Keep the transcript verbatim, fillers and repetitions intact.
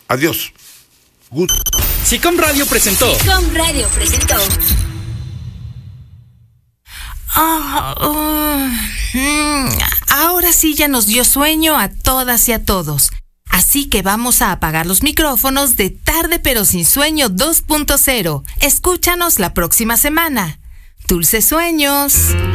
Adiós. Good. Sicom Radio presentó. Sicom Radio presentó. Oh, uh, mm, ahora sí ya nos dio sueño a todas y a todos. Así que vamos a apagar los micrófonos de Tarde pero sin sueño dos punto cero. Escúchanos la próxima semana. Dulces sueños.